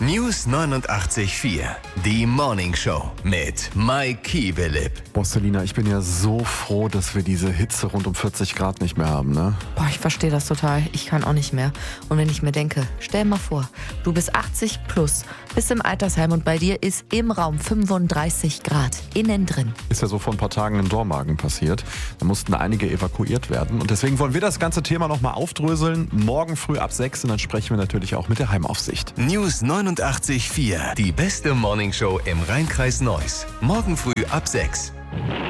News 89.4, die Morning Show mit Mike Kiewelipp. Boah, Selina, ich bin ja so froh, dass wir diese Hitze rund um 40 Grad nicht mehr haben, ne? Boah, ich verstehe das total. Ich kann auch nicht mehr. Und wenn ich mir denke, stell mal vor, du bist 80 plus, bist im Altersheim und bei dir ist im Raum 35 Grad, innen drin. Ist ja so vor ein paar Tagen in Dormagen passiert. Da mussten einige evakuiert werden. Und deswegen wollen wir das ganze Thema nochmal aufdröseln. Morgen früh ab 6 und dann sprechen wir natürlich auch mit der Heimaufsicht. News 89.4, die beste Morning Show im Rhein-Kreis Neuss. Morgen früh ab 6.